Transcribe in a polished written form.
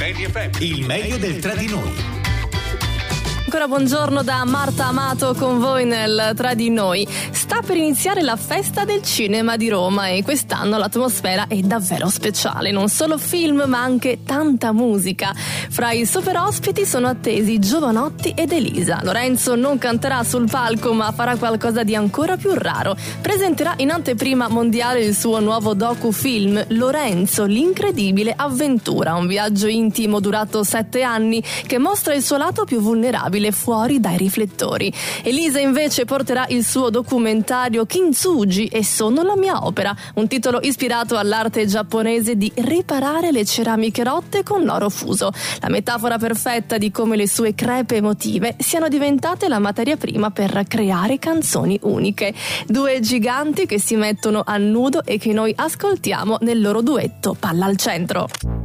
Medi FM. Il meglio del tra di noi. Ancora buongiorno da Marta Amato con voi nel Tra di Noi. Sta per iniziare la festa del cinema di Roma e quest'anno l'atmosfera è davvero speciale. Non solo film ma anche tanta musica. Fra i super ospiti sono attesi Giovanotti ed Elisa. Lorenzo non canterà sul palco ma farà qualcosa di ancora più raro. Presenterà in anteprima mondiale il suo nuovo docufilm Lorenzo, l'incredibile avventura. Un viaggio intimo durato 7 anni che mostra il suo lato più vulnerabile fuori dai riflettori. Elisa invece porterà il suo documentario Kintsugi e Sono la mia opera, un titolo ispirato all'arte giapponese di riparare le ceramiche rotte con l'oro fuso, la metafora perfetta di come le sue crepe emotive siano diventate la materia prima per creare canzoni uniche. 2 giganti che si mettono a nudo e che noi ascoltiamo nel loro duetto Palla al centro.